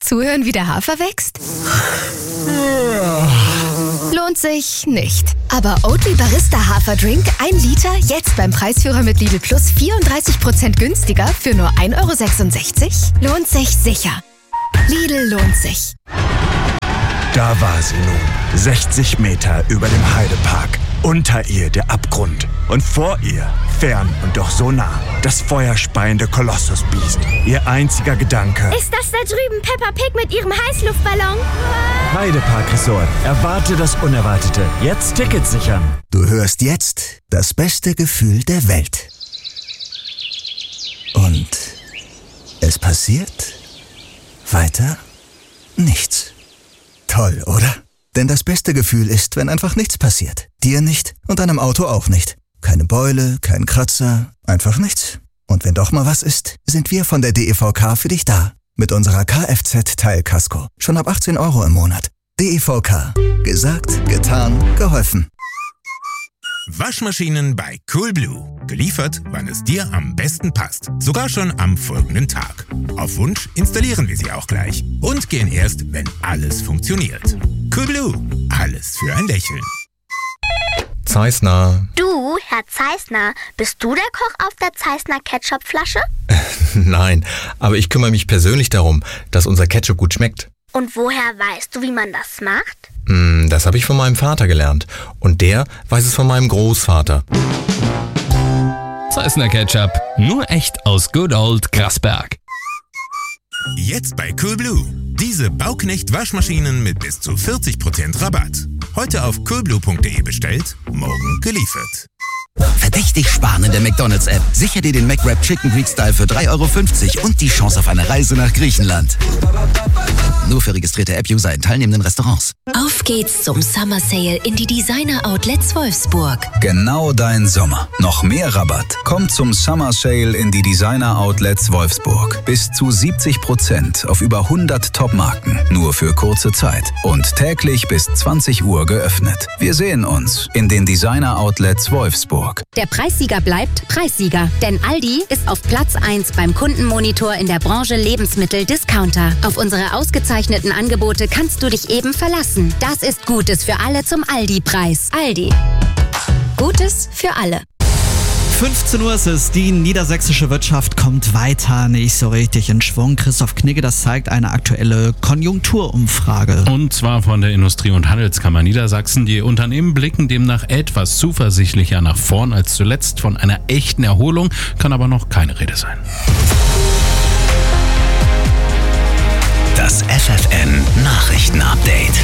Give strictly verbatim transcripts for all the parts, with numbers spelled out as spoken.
Zuhören, wie der Hafer wächst? Lohnt sich nicht. Aber Oatly Barista Haferdrink, ein Liter, jetzt beim Preisführer mit Lidl Plus vierunddreißig Prozent günstiger für nur ein Euro sechsundsechzig? Lohnt sich sicher. Lidl lohnt sich. Da war sie nun, sechzig Meter über dem Heidepark. Unter ihr der Abgrund und vor ihr, fern und doch so nah, das feuerspeiende Kolossusbiest. Ihr einziger Gedanke: Ist das da drüben Peppa Pig mit ihrem Heißluftballon? Heidepark Resort. Erwarte das Unerwartete. Jetzt Tickets sichern. Du hörst jetzt das beste Gefühl der Welt. Und es passiert weiter nichts. Toll, oder? Denn das beste Gefühl ist, wenn einfach nichts passiert. Dir nicht und deinem Auto auch nicht. Keine Beule, kein Kratzer, einfach nichts. Und wenn doch mal was ist, sind wir von der D E V K für dich da. Mit unserer Kfz-Teilkasko. Schon ab achtzehn Euro im Monat. D E V K. Gesagt, getan, geholfen. Waschmaschinen bei Coolblue. Geliefert, wann es dir am besten passt. Sogar schon am folgenden Tag. Auf Wunsch installieren wir sie auch gleich. Und gehen erst, wenn alles funktioniert. Coolblue. Alles für ein Lächeln. Zeissner. Du, Herr Zeissner, bist du der Koch auf der Zeissner Ketchupflasche? Nein, aber ich kümmere mich persönlich darum, dass unser Ketchup gut schmeckt. Und woher weißt du, wie man das macht? Mm, das habe ich von meinem Vater gelernt. Und der weiß es von meinem Großvater. Zeissner Ketchup. Nur echt aus Good Old Grasberg. Jetzt bei Coolblue. Diese Bauknecht-Waschmaschinen mit bis zu vierzig Prozent Rabatt. Heute auf coolblue punkt de bestellt, morgen geliefert. Verdächtig sparen in der McDonald's-App. Sicher dir den McWrap Chicken Greek Style für drei Euro fünfzig und die Chance auf eine Reise nach Griechenland. Nur für registrierte App-User in teilnehmenden Restaurants. Auf geht's zum Summer Sale in die Designer Outlets Wolfsburg. Genau dein Sommer. Noch mehr Rabatt. Kommt zum Summer Sale in die Designer Outlets Wolfsburg. Bis zu siebzig Prozent auf über hundert Top-Marken. Nur für kurze Zeit. Und täglich bis zwanzig Uhr geöffnet. Wir sehen uns in den Designer Outlets Wolfsburg. Der Preissieger bleibt Preissieger, denn Aldi ist auf Platz eins beim Kundenmonitor in der Branche Lebensmittel-Discounter. Auf unsere ausgezeichneten Angebote kannst du dich eben verlassen. Das ist Gutes für alle zum Aldi-Preis. Aldi. Gutes für alle. fünfzehn Uhr ist es, die niedersächsische Wirtschaft kommt weiter nicht so richtig in Schwung. Christoph Knigge, das zeigt eine aktuelle Konjunkturumfrage. Und zwar von der Industrie- und Handelskammer Niedersachsen. Die Unternehmen blicken demnach etwas zuversichtlicher nach vorn als zuletzt. Von einer echten Erholung kann aber noch keine Rede sein. Das F F N Nachrichten-Update.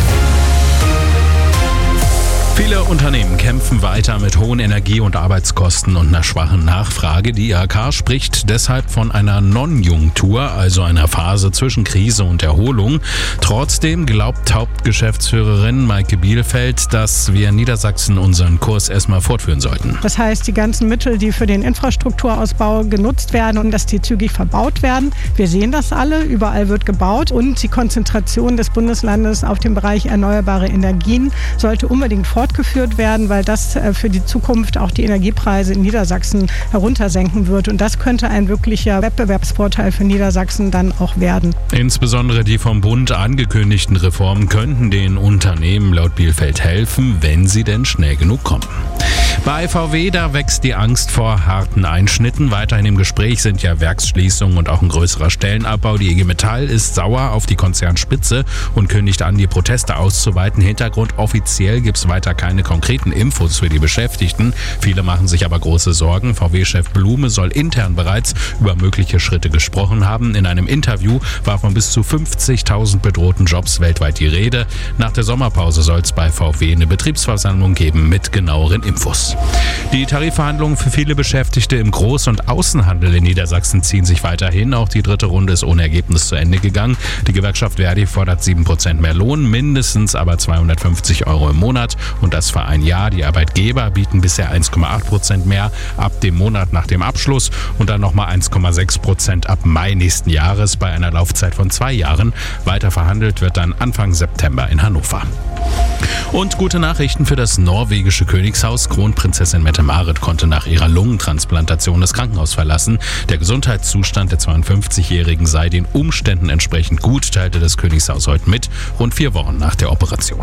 Viele Unternehmen kämpfen weiter mit hohen Energie- und Arbeitskosten und einer schwachen Nachfrage. Die I H K spricht deshalb von einer Nonjunktur, also einer Phase zwischen Krise und Erholung. Trotzdem glaubt Hauptgeschäftsführerin Maike Bielfeld, dass wir in Niedersachsen unseren Kurs erstmal fortführen sollten. Das heißt, die ganzen Mittel, die für den Infrastrukturausbau genutzt werden und dass die zügig verbaut werden. Wir sehen das alle, überall wird gebaut und die Konzentration des Bundeslandes auf den Bereich erneuerbare Energien sollte unbedingt fortgeführt werden, weil das für die Zukunft auch die Energiepreise in Niedersachsen heruntersenken wird. Und das könnte ein wirklicher Wettbewerbsvorteil für Niedersachsen dann auch werden. Insbesondere die vom Bund angekündigten Reformen könnten den Unternehmen laut Bielfeld helfen, wenn sie denn schnell genug kommen. Bei V W, da wächst die Angst vor harten Einschnitten. Weiterhin im Gespräch sind ja Werksschließungen und auch ein größerer Stellenabbau. Die I G Metall ist sauer auf die Konzernspitze und kündigt an, die Proteste auszuweiten. Hintergrund: offiziell gibt es weiter keine konkreten Infos für die Beschäftigten. Viele machen sich aber große Sorgen. V W-Chef Blume soll intern bereits über mögliche Schritte gesprochen haben. In einem Interview war von bis zu fünfzigtausend bedrohten Jobs weltweit die Rede. Nach der Sommerpause soll es bei V W eine Betriebsversammlung geben mit genaueren Infos. Die Tarifverhandlungen für viele Beschäftigte im Groß- und Außenhandel in Niedersachsen ziehen sich weiterhin. Auch die dritte Runde ist ohne Ergebnis zu Ende gegangen. Die Gewerkschaft Verdi fordert sieben Prozent mehr Lohn, mindestens aber zweihundertfünfzig Euro im Monat. Und das für ein Jahr. Die Arbeitgeber bieten bisher eins Komma acht Prozent mehr ab dem Monat nach dem Abschluss und dann nochmal eins Komma sechs Prozent ab Mai nächsten Jahres bei einer Laufzeit von zwei Jahren. Weiter verhandelt wird dann Anfang September in Hannover. Und gute Nachrichten für das norwegische Königshaus. Kronprinzessin Mette-Marit konnte nach ihrer Lungentransplantation das Krankenhaus verlassen. Der Gesundheitszustand der zweiundfünfzigjährigen sei den Umständen entsprechend gut, teilte das Königshaus heute mit, rund vier Wochen nach der Operation.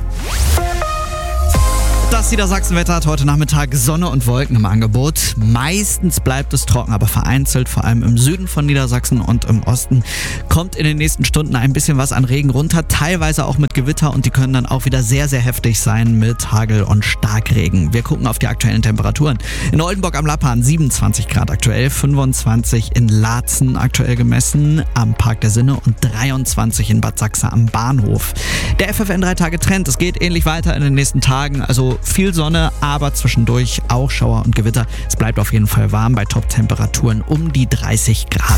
Das Niedersachsenwetter hat heute Nachmittag Sonne und Wolken im Angebot. Meistens bleibt es trocken, aber vereinzelt, vor allem im Süden von Niedersachsen und im Osten, kommt in den nächsten Stunden ein bisschen was an Regen runter, teilweise auch mit Gewitter, und die können dann auch wieder sehr, sehr heftig sein mit Hagel und Starkregen. Wir gucken auf die aktuellen Temperaturen. In Oldenburg am Lappan siebenundzwanzig Grad aktuell, fünfundzwanzig in Laatzen aktuell gemessen am Park der Sinne und dreiundzwanzig in Bad Sachsa am Bahnhof. Der F F N drei Tage Trend, es geht ähnlich weiter in den nächsten Tagen, also viel Sonne, aber zwischendurch auch Schauer und Gewitter. Es bleibt auf jeden Fall warm bei Top-Temperaturen um die dreißig Grad.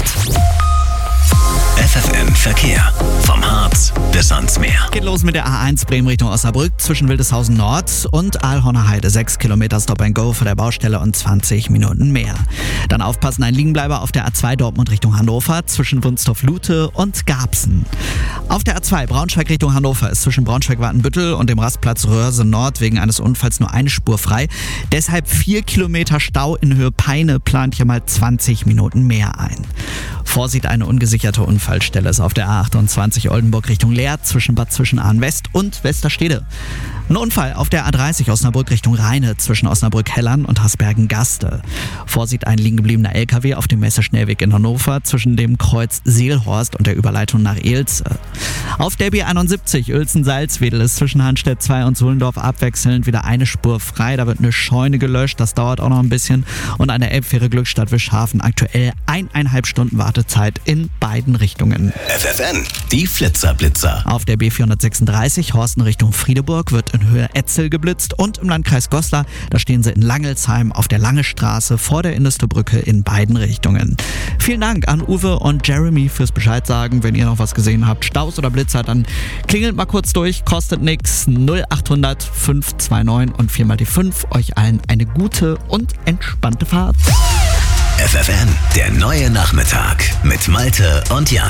F F N Verkehr. Vom Harz bis ans Meer. Geht los mit der A eins Bremen Richtung Osnabrück zwischen Wildeshausen Nord und Aalhorner Heide. sechs Kilometer Stop and Go vor der Baustelle und zwanzig Minuten mehr. Dann aufpassen, ein Liegenbleiber auf der A zwei Dortmund Richtung Hannover zwischen Wunstorf-Lute und Garbsen. Auf der A zwei Braunschweig Richtung Hannover ist zwischen Braunschweig-Wartenbüttel und dem Rastplatz Röhrse Nord wegen eines Unfalls nur eine Spur frei. Deshalb vier Kilometer Stau in Höhe Peine, plant hier mal zwanzig Minuten mehr ein. Vorsieht eine ungesicherte Unfallstelle ist auf der A achtundzwanzig Oldenburg Richtung Leer zwischen Bad Zwischenahn West und Westerstede. Ein Unfall auf der A dreißig Osnabrück Richtung Rheine zwischen Osnabrück-Hellern und Hasbergen-Gaste. Vorsieht ein liegen gebliebener L K W auf dem Messeschnellweg in Hannover zwischen dem Kreuz Seelhorst und der Überleitung nach Elze. Auf der B einundsiebzig Uelzen-Salzwedel ist zwischen Hanstedt zwei und Suhlendorf abwechselnd wieder eine Spur frei. Da wird eine Scheune gelöscht, das dauert auch noch ein bisschen. Und an der Elbfähre Glückstadt Wischhafen aktuell eineinhalb Stunden Wartezeit in beiden Richtungen. F F N, die Flitzer-Blitzer. Auf der B vierhundertsechsunddreißig Horsten Richtung Friedeburg wird in Höhe Etzel geblitzt und im Landkreis Goslar, da stehen sie in Langelsheim auf der Lange Straße vor der Innistebrücke in beiden Richtungen. Vielen Dank an Uwe und Jeremy fürs Bescheid sagen. Wenn ihr noch was gesehen habt, Staus oder Blitzer, dann klingelt mal kurz durch, kostet nix. null achthundert fünf zwei neun und viermal die fünf. Euch allen eine gute und entspannte Fahrt. F F N, der neue Nachmittag mit Malte und Jan.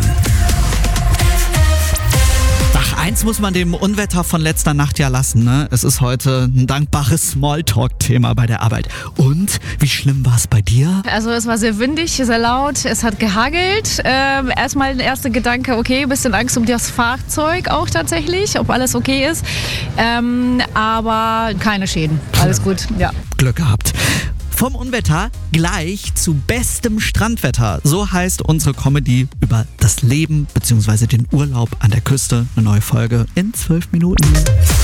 Ach, eins muss man dem Unwetter von letzter Nacht ja lassen, ne? Es ist heute ein dankbares Smalltalk-Thema bei der Arbeit. Und, wie schlimm war es bei dir? Also es war sehr windig, sehr laut, es hat gehagelt. Ähm, erstmal der erste Gedanke, okay, ein bisschen Angst um das Fahrzeug auch tatsächlich, ob alles okay ist. Ähm, aber keine Schäden, alles gut, ja. Glück gehabt. Vom Unwetter gleich zu bestem Strandwetter. So heißt unsere Comedy über das Leben bzw. den Urlaub an der Küste. Eine neue Folge in zwölf Minuten.